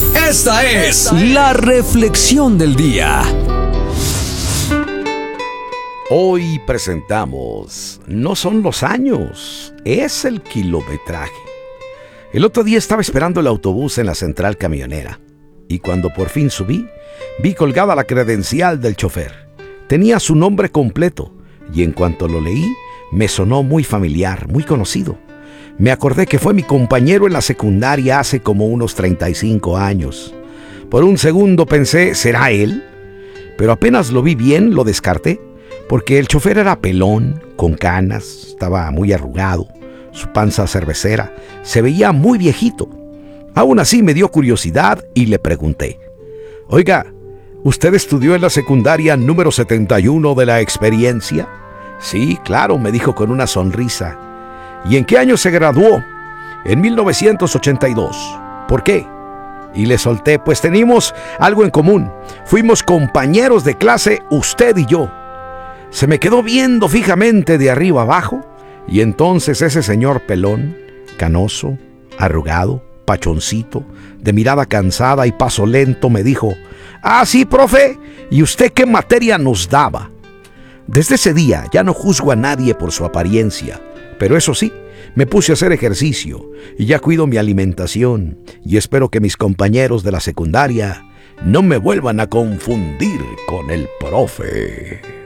Esta es la reflexión del día. Hoy presentamos, no son los años, es el kilometraje. El otro día estaba esperando el autobús en la central camionera y cuando por fin subí, vi colgada la credencial del chofer. Tenía su nombre completo y en cuanto lo leí, me sonó muy familiar, muy conocido. Me acordé que fue mi compañero en la secundaria hace como unos 35 años. Por un segundo pensé, ¿será él? Pero apenas lo vi bien, lo descarté. Porque el chofer era pelón, con canas, estaba muy arrugado, su panza cervecera, se veía muy viejito. Aún así me dio curiosidad y le pregunté: «Oiga, ¿usted estudió en la secundaria número 71 de la experiencia?» «Sí, claro», me dijo con una sonrisa. «¿Y en qué año se graduó?» «En 1982. «¿Por qué?» Y le solté, pues teníamos algo en común. Fuimos compañeros de clase, usted y yo. Se me quedó viendo fijamente de arriba abajo y entonces ese señor pelón, canoso, arrugado, pachoncito, de mirada cansada y paso lento me dijo: «Ah, sí, profe, ¿y usted qué materia nos daba?» Desde ese día ya no juzgo a nadie por su apariencia, pero eso sí, me puse a hacer ejercicio y ya cuido mi alimentación y espero que mis compañeros de la secundaria no me vuelvan a confundir con el profe.